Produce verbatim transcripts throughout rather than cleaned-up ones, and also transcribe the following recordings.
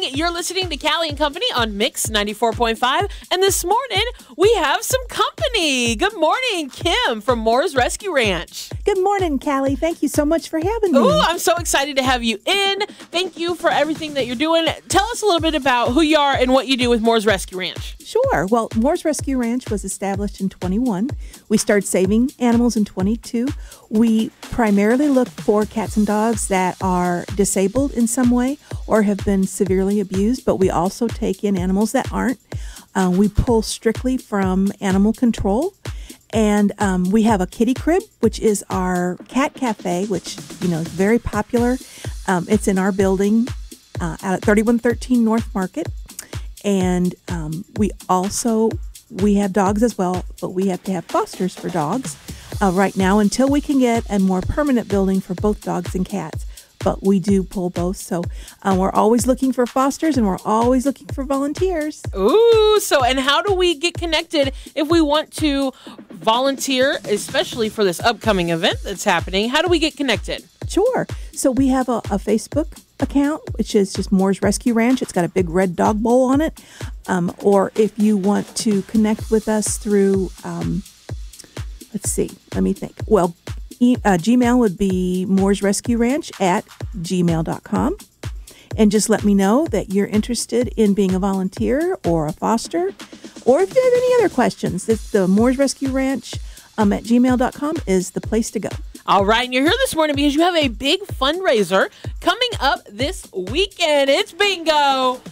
You're listening to Callie and Company on Mix ninety-four point five. And this morning, we have some company. Good morning, Kim from Moore's Rescue Ranch. Good morning, Callie. Thank you so much for having me. Ooh, I'm so excited to have you in. Thank you for everything that you're doing. Tell us a little bit about who you are and what you do with Moore's Rescue Ranch. Sure. Well, Moore's Rescue Ranch was established in twenty-one. We started saving animals in twenty-two. We primarily look for cats and dogs that are disabled in some way or have been severely abused, but we also take in animals that aren't. Uh, we pull strictly from animal control. And um, we have a kitty crib, which is our cat cafe, which, you know, is very popular. Um, it's in our building uh, out at thirty-one thirteen North Market. And um, we also, we have dogs as well, but we have to have fosters for dogs uh, right now until we can get a more permanent building for both dogs and cats. But we do pull both. So uh, we're always looking for fosters and we're always looking for volunteers. Ooh, so and how do we get connected if we want to volunteer, especially for this upcoming event that's happening? How do we get connected? Sure. So we have a, a Facebook account, which is just Moore's Rescue Ranch. It's got a big red dog bowl on it. Um, or if you want to connect with us through, um, let's see, let me think. Well, e- uh, Gmail would be Moore's Rescue Ranch at gmail dot com. And just let me know that you're interested in being a volunteer or a foster. Or if you have any other questions, it's the Moore's Rescue Ranch um, at gmail dot com is the place to go. All right, and you're here this morning because you have a big fundraiser coming up this weekend. It's bingo.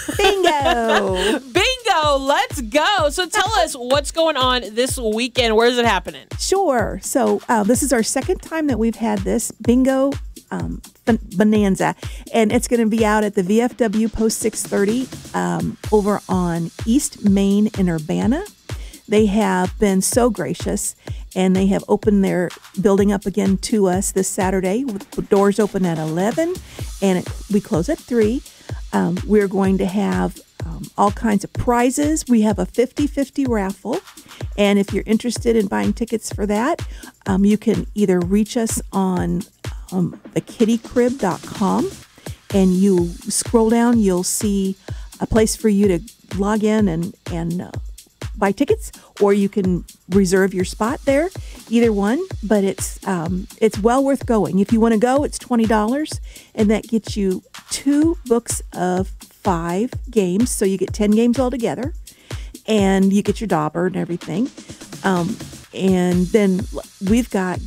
Bingo. Bingo. Let's go. So tell us what's going on this weekend. Where is it happening? Sure. So uh, this is our second time that we've had this bingo um, bonanza, and it's going to be out at the V F W Post six thirty um, over on East Main in Urbana. They have been so gracious, and they have opened their building up again to us this Saturday. The doors open at eleven, and it, we close at three. Um, we're going to have um, all kinds of prizes. We have a fifty-fifty raffle, and if you're interested in buying tickets for that, um, you can either reach us on um, the kitty crib dot com, and you scroll down, you'll see a place for you to log in and, and uh, buy tickets, or you can reserve your spot there. Either one, but it's um, it's well worth going. If you want to go, it's twenty dollars, and that gets you two books of five games, so you get ten games altogether, and you get your dauber and everything. Um, and then we've got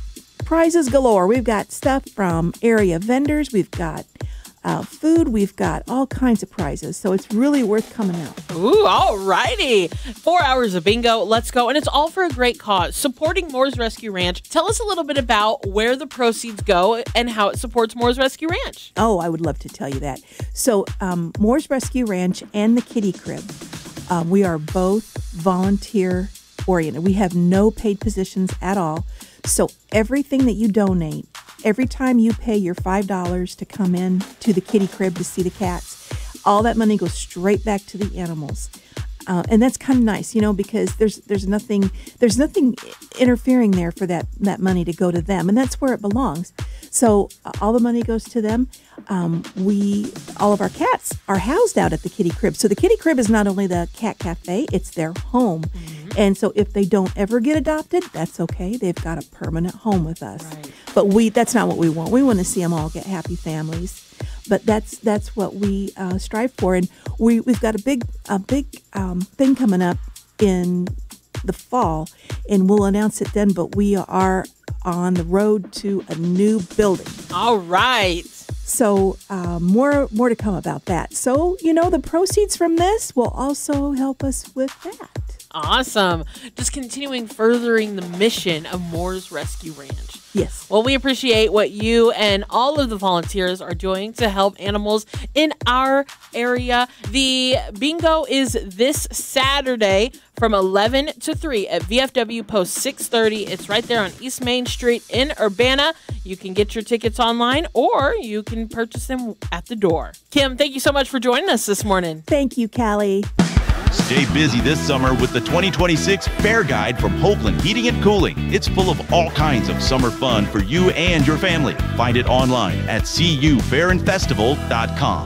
prizes galore. We've got stuff from area vendors. We've got Uh, food, we've got all kinds of prizes, so it's really worth coming out. Ooh, all righty. Four hours of bingo. Let's go. And it's all for a great cause, supporting Moore's Rescue Ranch. Tell us a little bit about where the proceeds go and how it supports Moore's Rescue Ranch. Oh, I would love to tell you that. So um, Moore's Rescue Ranch and the Kitty Crib, um, we are both volunteer oriented. We have no paid positions at all. So everything that you donate, every time you pay your five dollars to come in to the kitty crib to see the cats, all that money goes straight back to the animals. Uh, and that's kind of nice, you know, because there's there's nothing there's nothing interfering there for that, that money to go to them. And that's where it belongs. So uh, all the money goes to them. Um, we, all of our cats are housed out at the kitty crib. So the kitty crib is not only the cat cafe, it's their home. Mm-hmm. And so if they don't ever get adopted, that's okay. They've got a permanent home with us. Right. But we that's not what we want. We want to see them all get happy families. But that's that's what we uh, strive for. And we, we've got a big, a big um, thing coming up in the fall, and we'll announce it then. But we are on the road to a new building. All right. So uh, more more to come about that. So, you know, the proceeds from this will also help us with that. Awesome. Just continuing furthering the mission of Moore's Rescue Ranch. Yes. Well, we appreciate what you and all of the volunteers are doing to help animals in our area. The bingo is this Saturday from eleven to three at V F W Post six thirty. It's right there on East Main Street in Urbana. You can get your tickets online or you can purchase them at the door. Kim, thank you so much for joining us this morning. Thank you, Callie. Stay busy this summer with the twenty twenty-six Fair Guide from Hoagland Heating and Cooling. It's full of all kinds of summer fun for you and your family. Find it online at c u fair and festival dot com.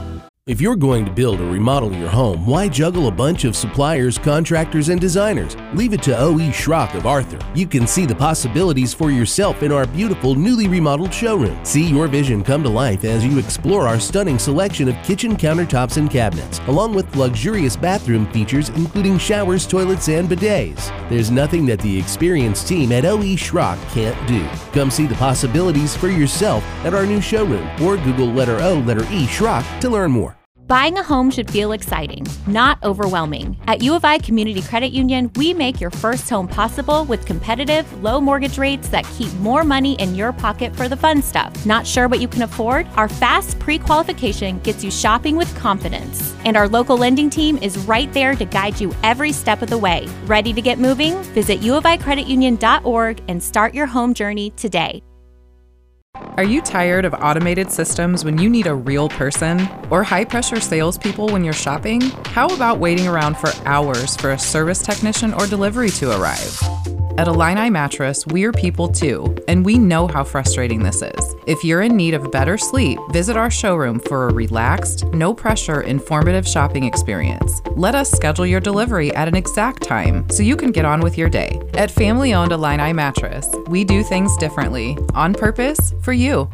If you're going to build or remodel your home, why juggle a bunch of suppliers, contractors, and designers? Leave it to O E. Schrock of Arthur. You can see the possibilities for yourself in our beautiful, newly remodeled showroom. See your vision come to life as you explore our stunning selection of kitchen countertops and cabinets, along with luxurious bathroom features including showers, toilets, and bidets. There's nothing that the experienced team at O E. Schrock can't do. Come see the possibilities for yourself at our new showroom, or Google letter O, letter E, Schrock to learn more. Buying a home should feel exciting, not overwhelming. At U of I Community Credit Union, we make your first home possible with competitive, low mortgage rates that keep more money in your pocket for the fun stuff. Not sure what you can afford? Our fast pre-qualification gets you shopping with confidence. And our local lending team is right there to guide you every step of the way. Ready to get moving? Visit u of i credit union dot org and start your home journey today. Are you tired of automated systems when you need a real person? Or high-pressure salespeople when you're shopping? How about waiting around for hours for a service technician or delivery to arrive? At Illini Mattress, we're people too, and we know how frustrating this is. If you're in need of better sleep, visit our showroom for a relaxed, no-pressure, informative shopping experience. Let us schedule your delivery at an exact time so you can get on with your day. At family-owned Illini Mattress, we do things differently, on purpose, for you.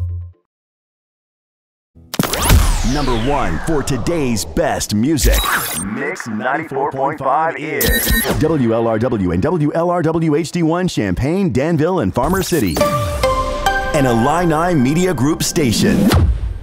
Number one for today's best music. Mix ninety-four point five is W L R W and W L R W H D one Champaign, Danville, and Farmer City. An Illini Media Group station.